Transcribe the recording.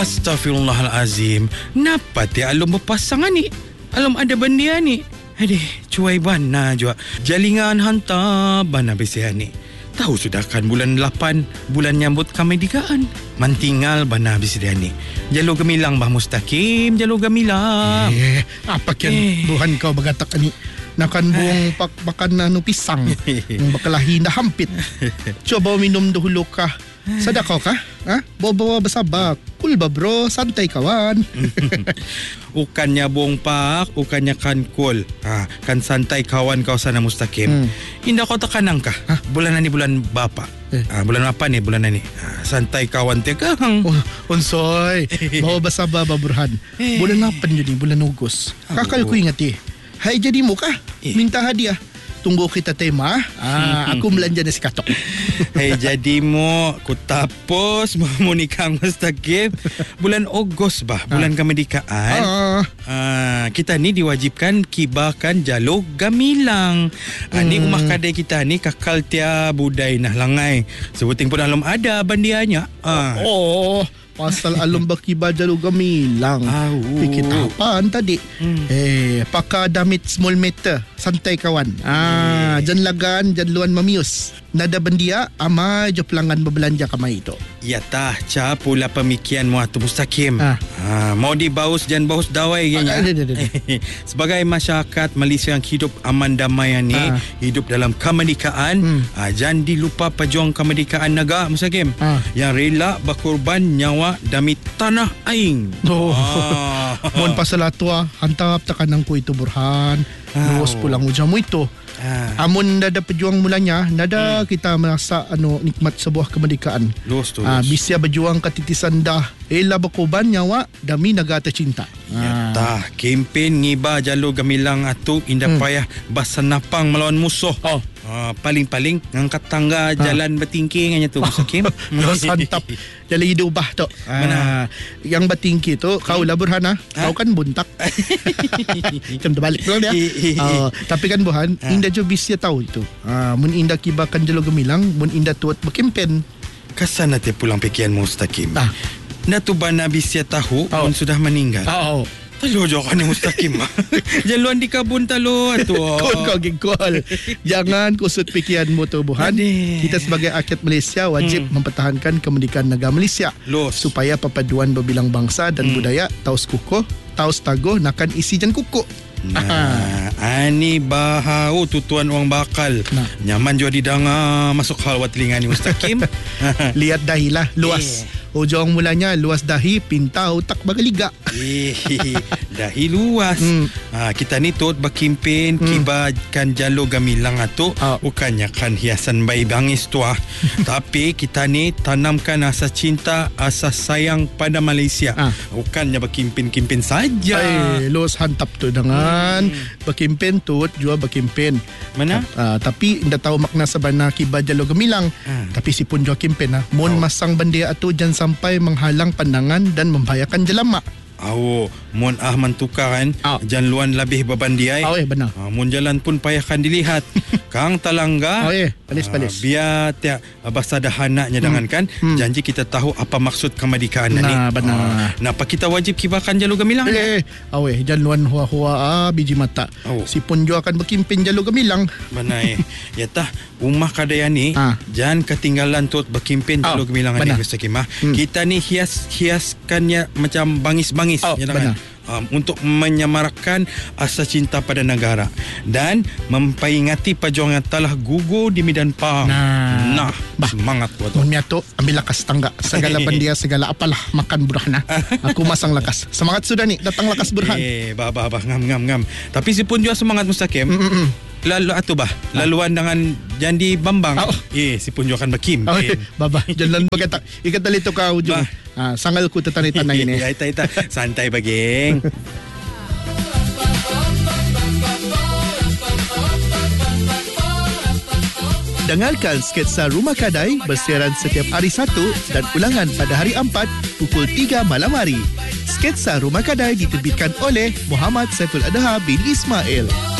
Astaghfirullahalazim. Napa ti alom berpasangan ni? Alom ada bandia ni. Aduh, cuai bana jua. Jalingan hantar bana besian ni. Tahu sudah kan bulan 8 bulan nyambut kemerdekaan. Mantinggal bana besian ni. Jalur gemilang bah Mustaqim, jalur gemilang. Apa kian Tuhan kau bergatak ni? Nakan buang makan pisang. Bakalahi dah hampit. Coba minum dahulu kah? Sadar kau kah? Bawa-bawa bersabar. Cool ba bro, santai kawan. Ukannya bong pak, ukannya kan cool. Kan santai kawan kau sana Mustaqim. Indah kau tekanang kah? Bulan ni bulan bapa. Bulan apa ni bulan ni? Santai kawan tekang. Onsoy, bawa bersabar ba Burhan. Bulan apa jadi bulan Ogos. Kakak ku ingat hai jadi muka minta hadiah. Tunggu kita tema. Aku belanja nasi katok. Hei jadi mo, ku tapos mau nikah Mustaqim bulan Ogos bah, bulan kemerdekaan. Kita ni diwajibkan kibarkan jalur gamilang. Ni rumah kadai kita ni kakal tia budai nah langai. Sebuting pun alum ada bandianya. Pasal alum bakibar jalur gamilang. Fikir apaan tadi? Pakai damit small meter. Santai kawan. Jan lagan, jan luan mamius. Nada bendia, amai je pelanggan berbelanja kamai itu. Ya tah, ca pula pemikiran mu atu Mustaqim. Mau dibaus jan baus dawai genya. Sebagai masyarakat Malaysia yang hidup aman damai ni, hidup dalam kemerdekaan, jangan dilupa pejuang kemerdekaan negara Mustaqim. Yang rela berkorban nyawa demi tanah aing. Mohon pasal atua, hantar tekanang ku itu Burhan. Terus pulang ujamu itu. Amun nada pejuang mulanya, nada kita merasa nikmat sebuah kemerdekaan. Bisa berjuang ketitisan dah, ela berkorban nyawa demi negara tercinta. Ya tah, kempen ngiba jalur gemilang atu indah payah basanapang melawan musuh. Paling-paling ngangkat tangga jalan bertingking hanya tu Mustaqim. Santap. Jalan hidup ubah tu. Yang bertingking tu kau lah Burhan. Kau kan buntak. Macam terbalik dulu dia. Tapi kan Burhan, indah jo bisa tahu itu. Mun indah kibarkan jalur gemilang, mun indah tuat berkempen. Kesan nanti pulang pikiran Mustaqim. Natu bana bisa tahu mun sudah meninggal. Talo kan ni Mustaqim. Jaluan di kabun talo tu. Kau gengkol. Jangan kusut pikiranmu tu Burhan. Kita sebagai rakyat Malaysia wajib mempertahankan kemerdekaan negara Malaysia. Supaya perpaduan berbilang bangsa dan budaya tahu sekukuh, tahu setaguh nakan isi jan kukuh. Ani bahau tutuan orang bakal. Nyaman jua didengar masuk hal wat telinga ni Mustaqim. Lihat dahi lah luas. Ujung mulanya luas dahi, pinta otak bagaliga. Dahi luas. Kita ni tot berkempen kibarkan jalur gamilang tu bukannya kan hiasan bayi bangis tu tapi kita ni tanamkan asas cinta, asas sayang pada Malaysia. Bukannya berkempen-kempen saja. Luas hantap tu dengan berkempen tu juga berkempen. Mana? Tapi indah tahu makna sebenar kibar jalur gemilang. Tapi si pun juga kempen mun masang bendera tu jangan sampai menghalang pandangan dan membahayakan jelamak. Mun mentukaran jangan luan lebih bebandiai. Benar. Mun jalan pun payahkan dilihat. Kang talangga. Palis. Biar tiap basadahanaknya dengan kan janji kita tahu apa maksud kemerdekaan ni. Benar. Napa kita wajib kibarkan jalur gemilang? Jangan luan hua-hua biji mata. Si pun juga akan berkempen jalur gemilang. Benar. Ya tah, rumah kadaya ni jangan ketinggalan tu berkempen jalur gemilang ni Mustaqim. Kita ni hiaskannya macam bangis-bangis. Benar. Untuk menyemarakkan asas cinta pada negara dan memperingati perjuangan yang telah gugur di medan perang. Semangat buat tu. Miato ambil lakas tangga. Segala bendia, segala apalah makan Burhan. Aku masang lakas. Semangat sudah ni, datang lakas Burhan. Bah, ngam. Tapi si pun juga semangat Mustaqim. Lalu atu bah, laluan dengan Jandi Bambang. Si pun juga akan berkempen. Baba, jalan berkata ikat tali tu kau ujung. Sangal ku tanah ini. Ita. Santai bageng. Dengarkan Sketsa Rumah Kadai bersiaran setiap hari Sabtu dan ulangan pada hari Ahad pukul 3 malam hari. Sketsa Rumah Kadai diterbitkan oleh Muhammad Saiful Adha bin Ismail.